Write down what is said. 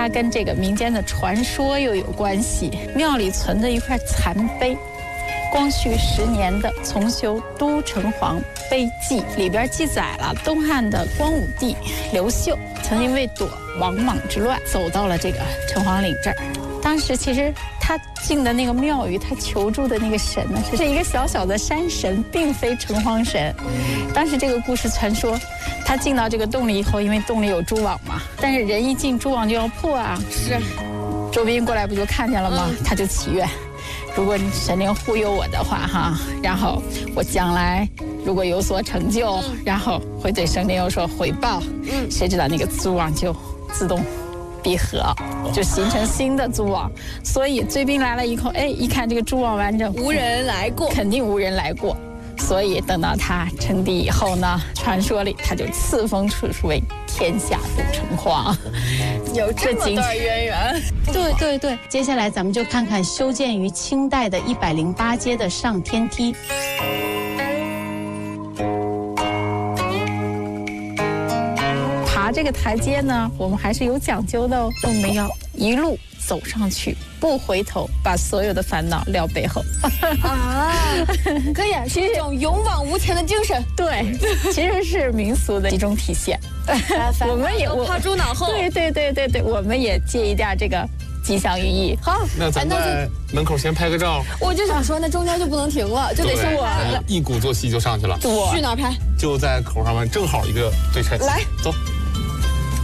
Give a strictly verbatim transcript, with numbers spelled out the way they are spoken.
它跟这个民间的传说又有关系。庙里存着一块残碑，光绪十年的《重修都城隍碑记》里边记载了东汉的光武帝刘秀曾经为躲王莽之乱，走到了这个城隍岭这儿。当时其实他进的那个庙宇，他求助的那个神呢，是一个小小的山神，并非城隍神。当时这个故事传说，他进到这个洞里以后，因为洞里有蛛网嘛，但是人一进蛛网就要破啊。 是， 周斌过来不就看见了吗？嗯、他就祈愿，如果神灵护佑我的话哈，然后我将来如果有所成就，嗯、然后会对神灵有所回报。嗯，谁知道那个蛛网就自动闭合，就形成新的蛛网。所以追兵来了以后，哎，一看这个蛛网完整， 无人来过， 肯定无人来过。所以等到他称帝以后呢，传说里他就赐封出为天下都城隍。 有这么段渊源。 对对对，接下来咱们就看看修建于清代的一百零八阶的上天梯。爬这个台阶呢，我们还是有讲究的哦，我们要一路走上去，不回头，把所有的烦恼撂背后。 啊，可以，是一种勇往无前的精神。 对，其实是民俗的一种体现。我们也抛诸脑后。 对对对对对，我们也借一点这个吉祥寓意。 好，那咱在门口先拍个照。 我就想说，那中间就不能停了，就得是我了。 一鼓作气就上去了。 去哪儿拍？ 就在口上面，正好一个对称。 来， 走。